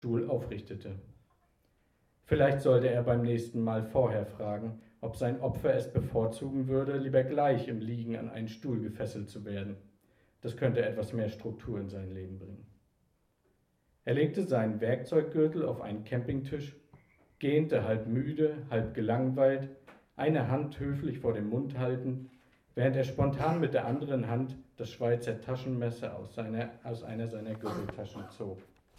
Stuhl aufrichtete. Vielleicht sollte er beim nächsten Mal vorher fragen, ob sein Opfer es bevorzugen würde, lieber gleich im Liegen an einen Stuhl gefesselt zu werden. Das könnte etwas mehr Struktur in sein Leben bringen. Er legte seinen Werkzeuggürtel auf einen Campingtisch, gähnte halb müde, halb gelangweilt, eine Hand höflich vor dem Mund haltend, während er spontan mit der anderen Hand das Schweizer Taschenmesser aus einer seiner Gürteltaschen zog.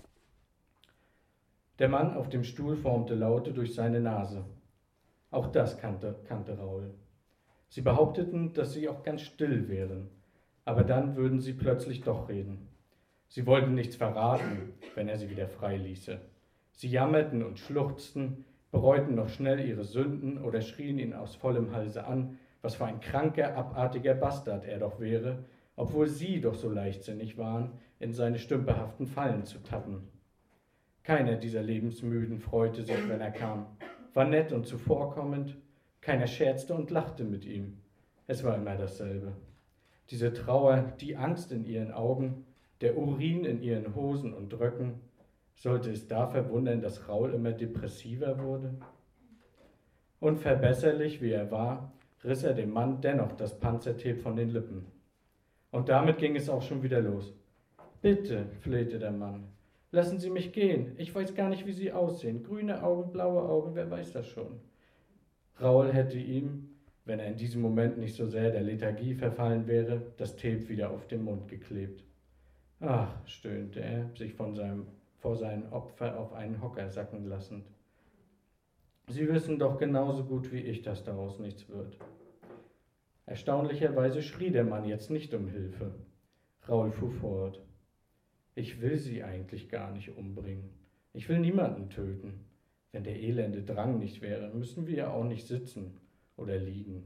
Der Mann auf dem Stuhl formte Laute durch seine Nase. Auch das kannte Raul. Sie behaupteten, dass sie auch ganz still wären, aber dann würden sie plötzlich doch reden. Sie wollten nichts verraten, wenn er sie wieder freiließe. Sie jammerten und schluchzten, bereuten noch schnell ihre Sünden oder schrien ihn aus vollem Halse an, was für ein kranker, abartiger Bastard er doch wäre, obwohl sie doch so leichtsinnig waren, in seine stümperhaften Fallen zu tappen. Keiner dieser Lebensmüden freute sich, wenn er kam, war nett und zuvorkommend, keiner scherzte und lachte mit ihm. Es war immer dasselbe. Diese Trauer, die Angst in ihren Augen, der Urin in ihren Hosen und Röcken. Sollte es da verwundern, dass Raul immer depressiver wurde? Unverbesserlich wie er war, riss er dem Mann dennoch das Panzertape von den Lippen. Und damit ging es auch schon wieder los. »Bitte«, flehte der Mann, »lassen Sie mich gehen. Ich weiß gar nicht, wie Sie aussehen. Grüne Augen, blaue Augen, wer weiß das schon?« Raul hätte ihm, wenn er in diesem Moment nicht so sehr der Lethargie verfallen wäre, das Tape wieder auf den Mund geklebt. »Ach«, stöhnte er, sich vor seinem Opfer auf einen Hocker sacken lassend. »Sie wissen doch genauso gut wie ich, dass daraus nichts wird.« Erstaunlicherweise schrie der Mann jetzt nicht um Hilfe. Raul fuhr fort. »Ich will Sie eigentlich gar nicht umbringen. Ich will niemanden töten. Wenn der elende Drang nicht wäre, müssen wir ja auch nicht sitzen oder liegen.«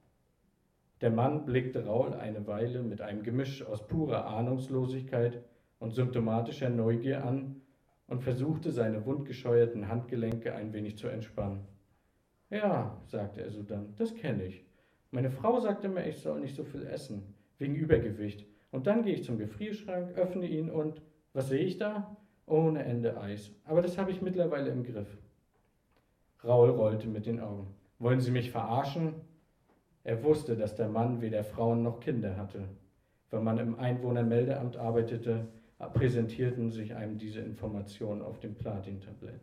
Der Mann blickte Raul eine Weile mit einem Gemisch aus purer Ahnungslosigkeit und symptomatischer Neugier an und versuchte, seine wundgescheuerten Handgelenke ein wenig zu entspannen. »Ja«, sagte er sodann, »das kenne ich. Meine Frau sagte mir, ich soll nicht so viel essen, wegen Übergewicht. Und dann gehe ich zum Gefrierschrank, öffne ihn und, was sehe ich da? Ohne Ende Eis. Aber das habe ich mittlerweile im Griff.« Raul rollte mit den Augen. »Wollen Sie mich verarschen?« Er wusste, dass der Mann weder Frauen noch Kinder hatte. Wenn man im Einwohnermeldeamt arbeitete, präsentierten sich einem diese Informationen auf dem Platintablett.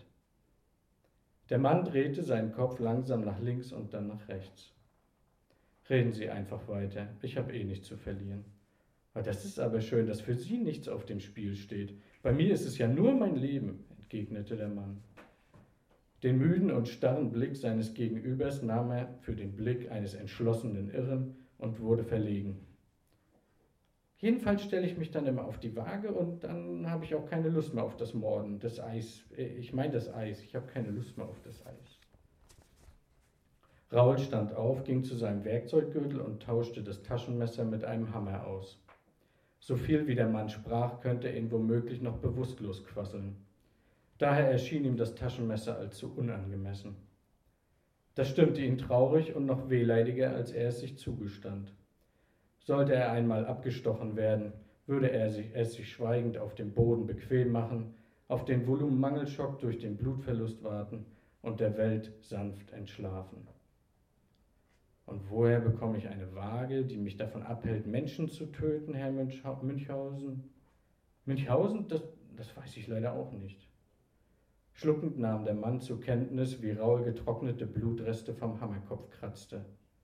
Der Mann drehte seinen Kopf langsam nach links und dann nach rechts. »Reden Sie einfach weiter, ich habe eh nichts zu verlieren.« »Das ist aber schön, dass für Sie nichts auf dem Spiel steht. Bei mir ist es ja nur mein Leben«, entgegnete der Mann. Den müden und starren Blick seines Gegenübers nahm er für den Blick eines entschlossenen Irren und wurde verlegen. »Jedenfalls stelle ich mich dann immer auf die Waage und dann habe ich auch keine Lust mehr auf das Morden, das Eis. Ich meine das Eis, ich habe keine Lust mehr auf das Eis.« Raul stand auf, ging zu seinem Werkzeuggürtel und tauschte das Taschenmesser mit einem Hammer aus. So viel wie der Mann sprach, könnte er ihn womöglich noch bewusstlos quasseln. Daher erschien ihm das Taschenmesser allzu unangemessen. Das stimmte ihn traurig und noch wehleidiger, als er es sich zugestand. Sollte er einmal abgestochen werden, würde es sich schweigend auf dem Boden bequem machen, auf den Volumenmangelschock durch den Blutverlust warten und der Welt sanft entschlafen. »Und woher bekomme ich eine Waage, die mich davon abhält, Menschen zu töten, Herr Münchhausen?« »Münchhausen? Das weiß ich leider auch nicht.« Schluckend nahm der Mann zur Kenntnis, wie Raul getrocknete Blutreste vom Hammerkopf kratzte.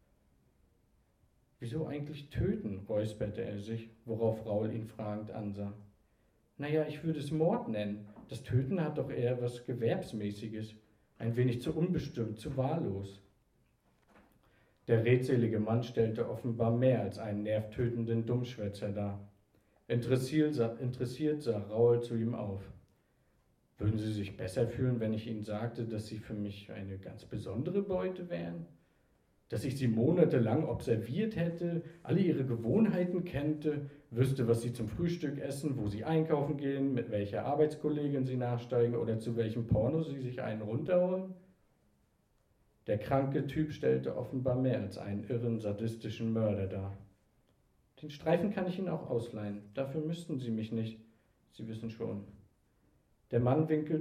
»Wieso eigentlich töten?«, räusperte er sich, worauf Raul ihn fragend ansah. »Naja, ich würde es Mord nennen. Das Töten hat doch eher was Gewerbsmäßiges. Ein wenig zu unbestimmt, zu wahllos.« Der redselige Mann stellte offenbar mehr als einen nervtötenden Dummschwätzer dar. Interessiert sah Raul zu ihm auf. »Würden Sie sich besser fühlen, wenn ich Ihnen sagte, dass Sie für mich eine ganz besondere Beute wären? Dass ich Sie monatelang observiert hätte, alle Ihre Gewohnheiten kannte, wüsste, was Sie zum Frühstück essen, wo Sie einkaufen gehen, mit welcher Arbeitskollegin Sie nachsteigen oder zu welchem Porno Sie sich einen runterholen?« Der kranke Typ stellte offenbar mehr als einen irren, sadistischen Mörder dar. »Den Streifen kann ich Ihnen auch ausleihen. Dafür müssten Sie mich nicht. Sie wissen schon.« Der Mann winkelte